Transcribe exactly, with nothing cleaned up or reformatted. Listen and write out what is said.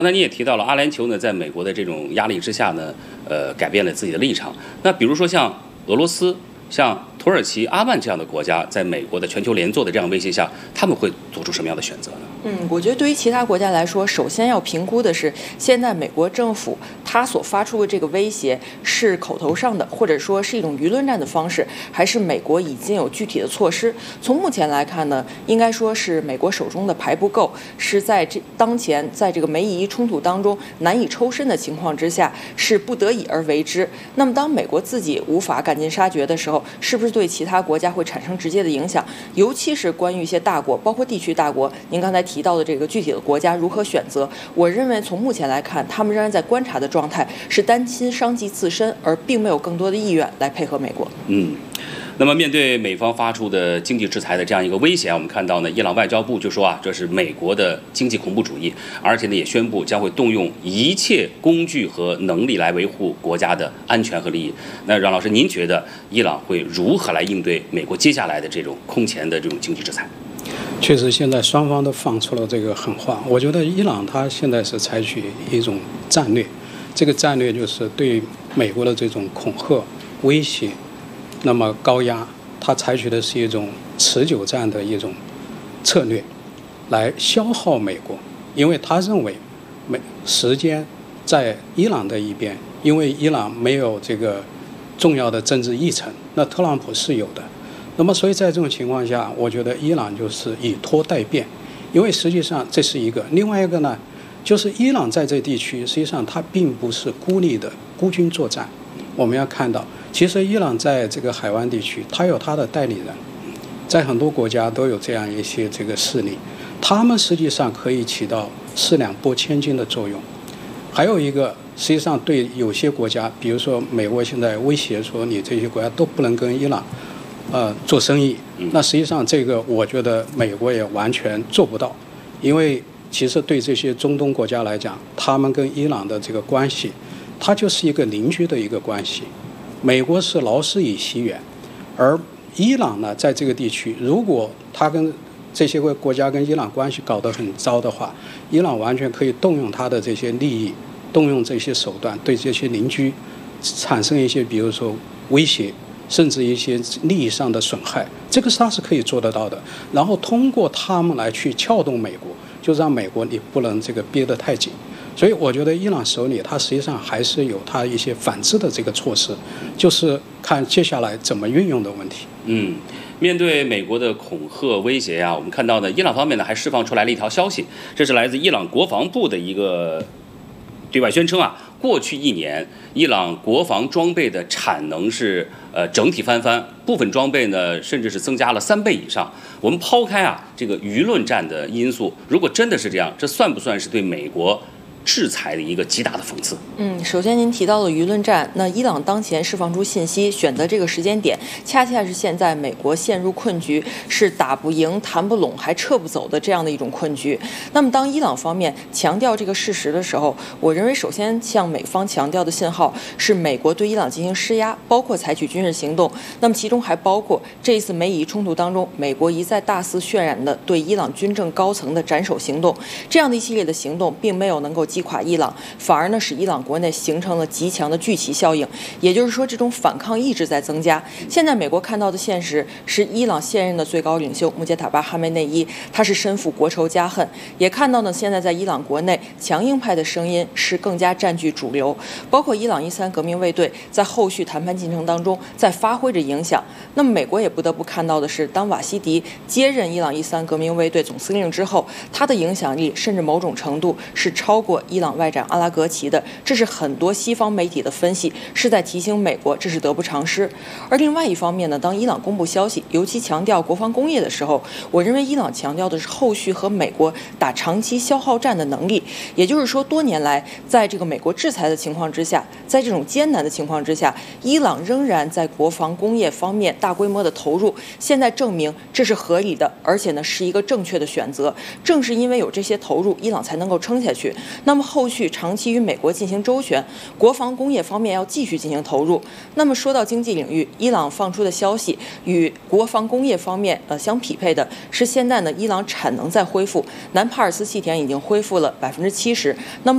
刚才你也提到了阿联酋呢，在美国的这种压力之下呢，呃，改变了自己的立场。那比如说像俄罗斯、像土耳其、阿曼这样的国家，在美国的全球联坐的这样威胁下，他们会做出什么样的选择呢？ 嗯，我觉得对于其他国家来说，首先要评估的是，现在美国政府它所发出的这个威胁是口头上的，或者说是一种舆论战的方式，还是美国已经有具体的措施。从目前来看呢，应该说是美国手中的牌不够，是在这当前在这个美以冲突当中难以抽身的情况之下，是不得已而为之。那么当美国自己无法赶尽杀绝的时候，是不是对其他国家会产生直接的影响？尤其是关于一些大国，包括地区大国，您刚才提到的这个具体的国家如何选择，我认为从目前来看，他们仍然在观察的状态，是担心伤及自身，而并没有更多的意愿来配合美国。 嗯。那么，面对美方发出的经济制裁的这样一个威胁，我们看到呢，伊朗外交部就说啊，这是美国的经济恐怖主义，而且呢也宣布将会动用一切工具和能力来维护国家的安全和利益。那阮老师，您觉得伊朗会如何来应对美国接下来的这种空前的这种经济制裁？ 确实，现在双方都放出了这个狠话。我觉得伊朗它现在是采取一种战略，这个战略就是对美国的这种恐吓、威胁。那么高压，他采取的是一种持久战的一种策略，来消耗美国，因为他认为美时间在伊朗的一边，因为伊朗没有这个重要的政治议程，那特朗普是有的。那么所以在这种情况下，我觉得伊朗就是以拖待变，因为实际上这是一个，另外一个呢，就是伊朗在这地区实际上它并不是孤立的孤军作战，我们要看到。其实伊朗在这个海湾地区，它有它的代理人，在很多国家都有这样一些这个势力，他们实际上可以起到四两拨千斤的作用。还有一个，实际上对有些国家，比如说美国现在威胁说你这些国家都不能跟伊朗，呃做生意，那实际上这个我觉得美国也完全做不到，因为其实对这些中东国家来讲，他们跟伊朗的这个关系，它就是一个邻居的一个关系。美国是劳师以袭远，而伊朗呢，在这个地区，如果他跟这些个国家跟伊朗关系搞得很糟的话，伊朗完全可以动用他的这些利益，动用这些手段，对这些邻居产生一些，比如说威胁，甚至一些利益上的损害，这个是他是可以做得到的。然后通过他们来去撬动美国，就让美国你不能这个憋得太紧。所以我觉得伊朗手里它实际上还是有它一些反制的这个措施，就是看接下来怎么运用的问题。 嗯，面对美国的恐吓威胁啊，我们看到呢，伊朗方面呢还释放出来了一条消息，这是来自伊朗国防部的一个对外宣称啊，过去一年伊朗国防装备的产能是呃整体翻番，部分装备呢甚至是增加了三倍以上。我们抛开啊这个舆论战的因素，如果真的是这样，这算不算是对美国制裁的一个极大的讽刺？ 嗯，首先您提到了舆论战，那伊朗当前释放出信息，选择这个时间点，恰恰是现在美国陷入困局，是打不赢、谈不拢、还撤不走的这样的一种困局。那么，当伊朗方面强调这个事实的时候，我认为首先向美方强调的信号是美国对伊朗进行施压，包括采取军事行动。那么其中还包括这一次美以冲突当中，美国一再大肆渲染的对伊朗军政高层的斩首行动，这样的一系列的行动，并没有能够击垮伊朗，反而呢使伊朗国内形成了极强的聚集效应，也就是说这种反抗意志在增加。现在美国看到的现实是，伊朗现任的最高领袖穆杰塔巴哈梅内伊，他是身负国仇家恨，也看到呢现在在伊朗国内强硬派的声音是更加占据主流，包括伊朗伊斯兰革命卫队在后续谈判进程当中在发挥着影响。那么美国也不得不看到的是，当瓦西迪接任伊朗伊斯兰革命卫队总司令之后，他的影响力甚至某种程度是超过伊朗外长阿拉格齐的，这是很多西方媒体的分析，是在提醒美国这是得不偿失。而另外一方面呢，当伊朗公布消息，尤其强调国防工业的时候，我认为伊朗强调的是后续和美国打长期消耗战的能力。也就是说，多年来在这个美国制裁的情况之下，在这种艰难的情况之下，伊朗仍然在国防工业方面大规模的投入，现在证明这是合理的，而且呢是一个正确的选择。正是因为有这些投入，伊朗才能够撑下去。那么后续长期与美国进行周旋，国防工业方面要继续进行投入。那么说到经济领域，伊朗放出的消息与国防工业方面呃相匹配的是，现在呢伊朗产能在恢复，南帕尔斯气田已经恢复了百分之七十。那么